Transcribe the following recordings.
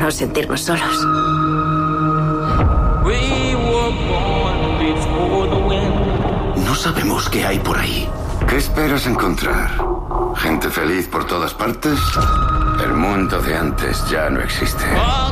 no sentirnos solos. No sabemos qué hay por ahí. ¿Qué esperas encontrar? ¿Gente feliz por todas partes? El mundo de antes ya no existe.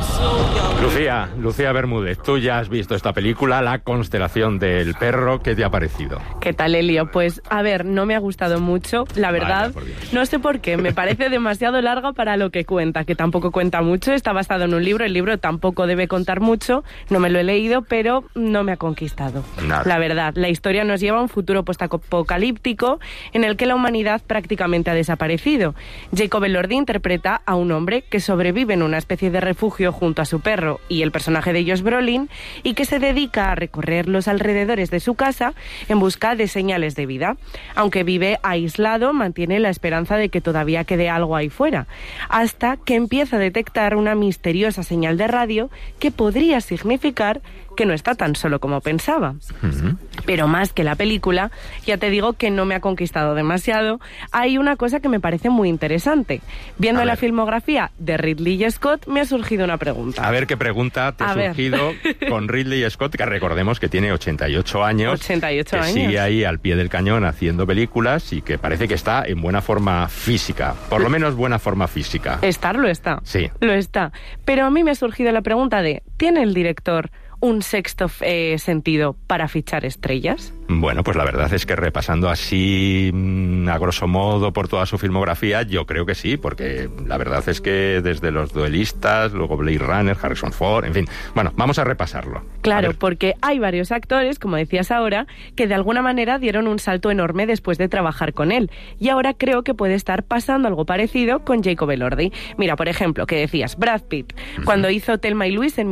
Lucía Bermúdez, tú ya has visto esta película, La constelación del perro. ¿Qué te ha parecido? ¿Qué tal, Elio? Pues, a ver, no me ha gustado mucho, la verdad. Vaya, no sé por qué, me parece demasiado larga para lo que cuenta, que tampoco cuenta mucho. Está basado en un libro, el libro tampoco debe contar mucho, no me lo he leído, pero no me ha conquistado. Nada. La verdad, la historia nos lleva a un futuro postapocalíptico en el que la humanidad prácticamente ha desaparecido. Jacob Elordi interpreta a un hombre que sobrevive en una especie de refugio junto a su perro y el personaje de Josh Brolin, y que se dedica a recorrer los alrededores de su casa en busca de señales de vida. Aunque vive aislado, mantiene la esperanza de que todavía quede algo ahí fuera, hasta que empieza a detectar una misteriosa señal de radio que podría significar que no está tan solo como pensaba. Pero más que la película, ya te digo que no me ha conquistado demasiado. Hay una cosa que me parece muy interesante. Viendo la filmografía de Ridley Scott, me ha surgido una pregunta. A ver qué pregunta te ha surgido con Ridley Scott, que recordemos que tiene 88 años. 88 que años. Sigue ahí al pie del cañón haciendo películas y que parece que está en buena forma física. Por lo menos buena forma física. Lo está. Sí. Lo está. Pero a mí me ha surgido la pregunta de, ¿tiene el director un sexto sentido para fichar estrellas? Bueno, pues la verdad es que repasando así a grosso modo por toda su filmografía, yo creo que sí, porque la verdad es que desde Los duelistas, luego Blade Runner, Harrison Ford, en fin. Bueno, vamos a repasarlo. Claro, porque hay varios actores, como decías ahora, que de alguna manera dieron un salto enorme después de trabajar con él. Y ahora creo que puede estar pasando algo parecido con Jacob Elordi. Mira, por ejemplo, que decías, Brad Pitt, cuando hizo Thelma y Luis en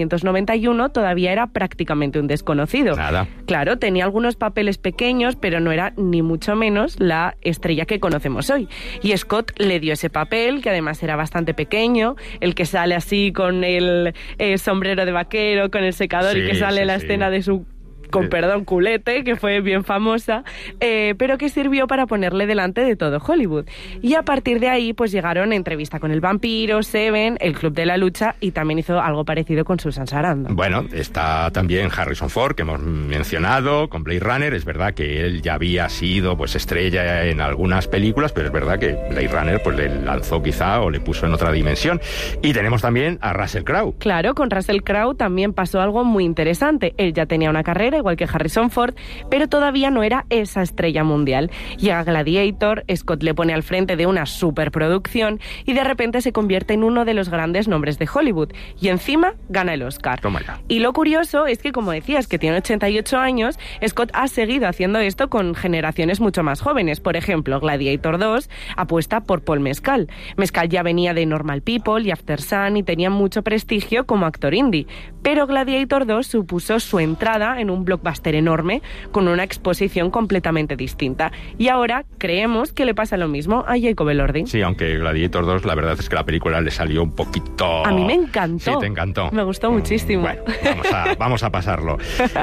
1991, todavía era prácticamente un desconocido. Nada. Claro, tenía algunos papeles pequeños, pero no era ni mucho menos la estrella que conocemos hoy. Y Scott le dio ese papel, que además era bastante pequeño, el que sale así con el sombrero de vaquero, con el secador, y que sale la escena de su con perdón, culete, que fue bien famosa, pero que sirvió para ponerle delante de todo Hollywood. Y a partir de ahí, pues llegaron Entrevista con el vampiro, Seven, El Club de la Lucha, y también hizo algo parecido con Susan Sarandon. Bueno, está también Harrison Ford, que hemos mencionado, con Blade Runner. Es verdad que él ya había sido pues estrella en algunas películas, pero es verdad que Blade Runner pues le lanzó quizá o le puso en otra dimensión. Y tenemos también a Russell Crowe. Claro, con Russell Crowe también pasó algo muy interesante. Él ya tenía una carrera, igual que Harrison Ford, pero todavía no era esa estrella mundial. Llega Gladiator, Scott le pone al frente de una superproducción y de repente se convierte en uno de los grandes nombres de Hollywood. Y encima gana el Oscar. Tómala. Y lo curioso es que, como decías, que tiene 88 años, Scott ha seguido haciendo esto con generaciones mucho más jóvenes. Por ejemplo, Gladiator 2 apuesta por Paul Mescal. Mescal ya venía de Normal People y After Sun y tenía mucho prestigio como actor indie. Pero Gladiator 2 supuso su entrada en un blockbuster enorme con una exposición completamente distinta. Y ahora creemos que le pasa lo mismo a Jacob Elordi. Sí, aunque Gladiator 2, la verdad es que la película le salió un poquito... A mí me encantó. Sí, te encantó. Me gustó muchísimo. Bueno, vamos a pasarlo.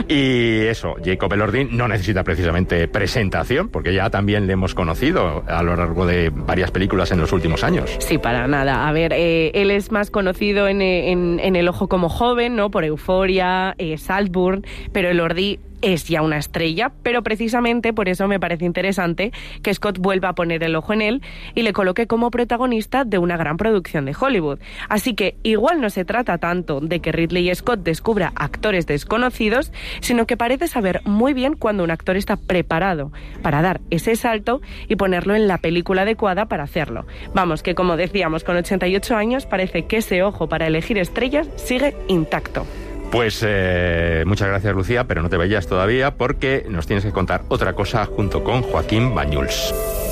Y eso, Jacob Elordi no necesita precisamente presentación, porque ya también le hemos conocido a lo largo de varias películas en los últimos años. Sí, para nada. A ver, él es más conocido en El ojo como joven, ¿no? Por Euphoria, Saltburn, pero Elordi es ya una estrella, pero precisamente por eso me parece interesante que Scott vuelva a poner el ojo en él y le coloque como protagonista de una gran producción de Hollywood. Así que igual no se trata tanto de que Ridley Scott descubra actores desconocidos, sino que parece saber muy bien cuando un actor está preparado para dar ese salto y ponerlo en la película adecuada para hacerlo. Vamos, que como decíamos, con 88 años parece que ese ojo para elegir estrellas sigue intacto. Pues muchas gracias, Lucía, pero no te vayas todavía porque nos tienes que contar otra cosa junto con Joaquín Bañuls.